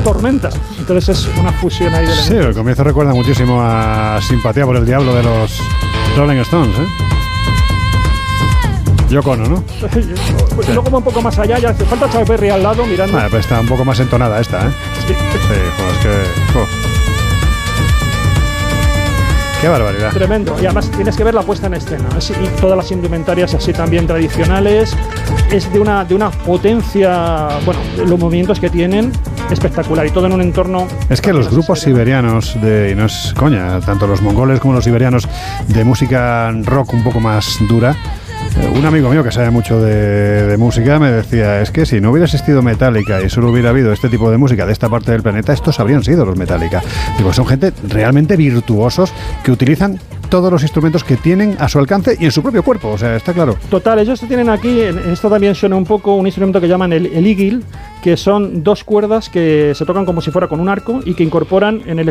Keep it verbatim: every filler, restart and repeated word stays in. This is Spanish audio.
Tormenta. Entonces es una fusión ahí de Sí, el comienzo recuerda muchísimo a Simpatía por el Diablo de los Rolling Stones, ¿eh? Yoko Ono, ¿no? Pues sí. Luego va un poco más allá, ya hace falta Chuck Berry al lado mirando. Ah, pues está un poco más entonada esta, ¿eh? Sí, sí pues es que... Oh. ¡Qué barbaridad! Tremendo. Y además tienes que ver la puesta en escena. Así, y todas las indumentarias así también tradicionales. Es de una, de una potencia, bueno, los movimientos que tienen, espectacular. Y todo en un entorno... Es que los grupos siberianos, de, y no es coña, tanto los mongoles como los siberianos, de música rock un poco más dura... Un amigo mío que sabe mucho de, de música me decía, es que si no hubiera existido Metallica y solo hubiera habido este tipo de música de esta parte del planeta, estos habrían sido los Metallica. Digo, son gente realmente virtuosos que utilizan todos los instrumentos que tienen a su alcance y en su propio cuerpo, o sea, está claro. Total, ellos tienen aquí, esto también suena un poco, un instrumento que llaman el, el igil, que son dos cuerdas que se tocan como si fuera con un arco y que incorporan en el